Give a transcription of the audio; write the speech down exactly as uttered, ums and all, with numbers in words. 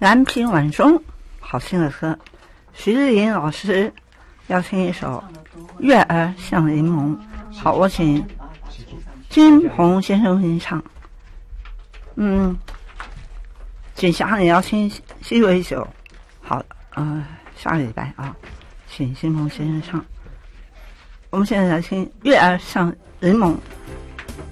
南屏晚钟，好听的歌。徐志林老师要听一首《月儿像柠檬》，好，我请金鹏先生为你唱。嗯，锦霞你要听西尾酒，好，呃，下个礼拜啊，请金鹏先生唱。我们现在来听《月儿像柠檬》。